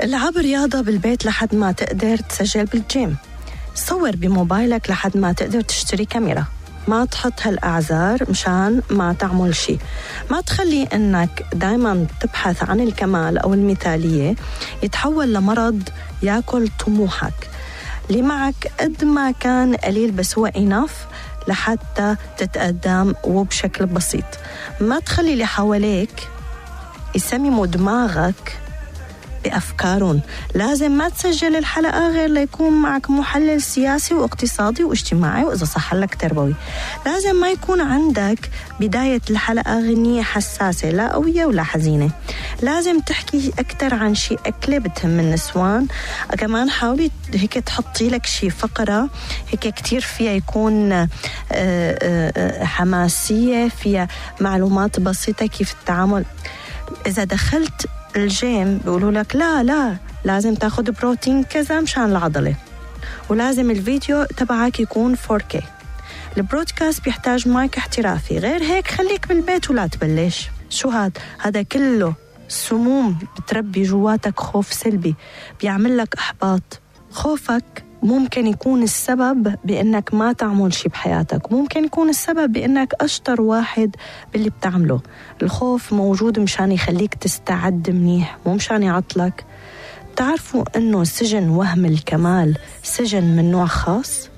العب رياضة بالبيت لحد ما تقدر تسجل بالجيم. صور بموبايلك لحد ما تقدر تشتري كاميرا. ما تحط هالأعذار مشان ما تعمل شيء. ما تخلي إنك دايما تبحث عن الكمال أو المثالية يتحول لمرض ياكل طموحك. اللي معك قد ما كان قليل بس هو enough لحتى تتقدم وبشكل بسيط. ما تخلي اللي حواليك يسمموا دماغك بأفكارهم. لازم ما تسجل الحلقة غير ليكون معك محلل سياسي واقتصادي واجتماعي وإذا صح لك تربوي. لازم ما يكون عندك بداية الحلقة غنية حساسة لا قوية ولا حزينة. لازم تحكي أكتر عن شيء أكلة بتهم النسوان. كمان حاولي هيك تحطي لك شيء فقرة هيك كتير فيها يكون حماسية، فيها معلومات بسيطة كيف التعامل. إذا دخلت الجيم بيقولوا لك لا لازم تاخد بروتين كذا مشان العضلة، ولازم الفيديو تبعك يكون 4K. البرودكاست بيحتاج مايك احترافي، غير هيك خليك بالبيت ولا تبلش. شو هذا كله سموم بتربي جواتك خوف سلبي بيعمل لك إحباط. خوفك ممكن يكون السبب بأنك ما تعمل شيء بحياتك، ممكن يكون السبب بأنك أشطر واحد باللي بتعمله. الخوف موجود مشان يخليك تستعد منيح، مو مشان يعطلك. تعرفوا أنه سجن وهم الكمال سجن من نوع خاص؟